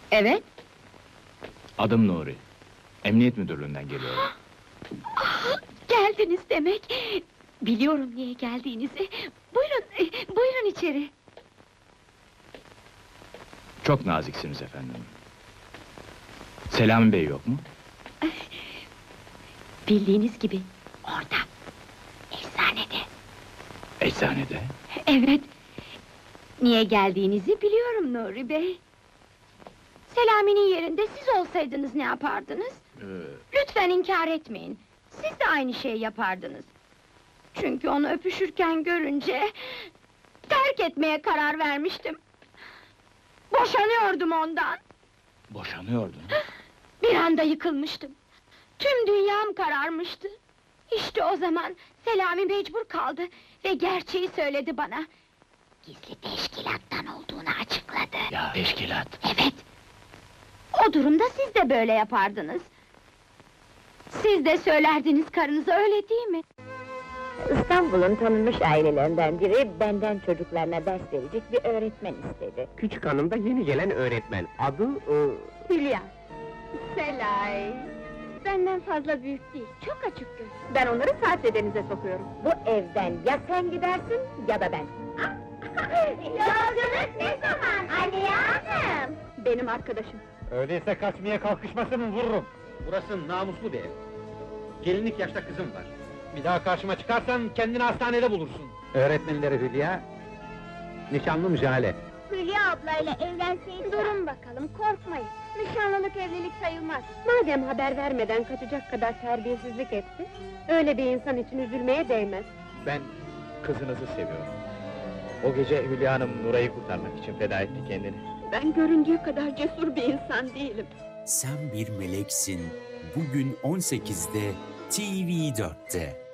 Evet. Adım Nuri. Emniyet müdürlüğünden geliyorum. Geldiniz demek. Biliyorum niye geldiğinizi. Buyurun, buyurun içeri. Çok naziksiniz efendim. Selami Bey yok mu? Bildiğiniz gibi, orada. Eczanede. Eczanede. Evet. Niye geldiğinizi biliyorum Nuri Bey. Selami'nin yerinde siz olsaydınız ne yapardınız? Lütfen inkar etmeyin. Siz de aynı şeyi yapardınız. Çünkü onu öpüşürken görünce... terk etmeye karar vermiştim. Boşanıyordum ondan. Boşanıyordun. Bir anda yıkılmıştım. Tüm dünyam kararmıştı. İşte o zaman Selami mecbur kaldı ve gerçeği söyledi bana. Gizli teşkilattan olduğunu açıkladı. Ya teşkilat. Evet. O durumda siz de böyle yapardınız. Siz de söylerdiniz karınıza, öyle değil mi? İstanbul'un tanınmış ailelerinden biri benden çocuklarına ders verecek bir öğretmen istedi. Küçük hanım da yeni gelen öğretmen. Adı... Hülya. Selay. Benden fazla büyük değil, çok açık göz. Ben onları saat bedenize sokuyorum. Bu evden ya sen gidersin ya da ben. Yolculuk ne zaman Aliye Hanım? Benim arkadaşım. Öyleyse kaçmaya kalkışmasını vururum. Burası namuslu bir ev. Gelinlik yaşta kızım var. Bir daha karşıma çıkarsan kendini hastanede bulursun. Öğretmenleri Hülya, nişanlım Jale. Hülya ablayla evlenseydin... Durun bakalım, korkmayın. Nişanlılık evlilik sayılmaz. Madem haber vermeden kaçacak kadar terbiyesizlik etti... öyle bir insan için üzülmeye değmez. Ben kızınızı seviyorum. O gece Hülya Hanım Nuray'ı kurtarmak için feda etti kendini. Ben göründüğü kadar cesur bir insan değilim. Sen Bir Meleksin, bugün 18'de TV4'te.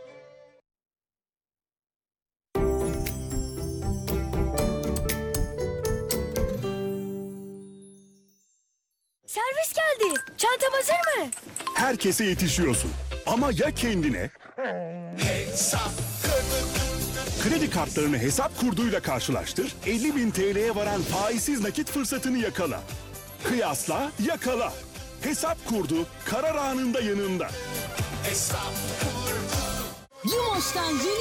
Servis geldi. Çantam hazır mı? Herkese yetişiyorsun. Ama ya kendine? Kredi kartlarını hesap kurduyla karşılaştır, 50.000 TL'ye varan faizsiz nakit fırsatını yakala. Kıyasla, yakala. Hesap kurdu, karar anında yanında. Yumoş'tan yeni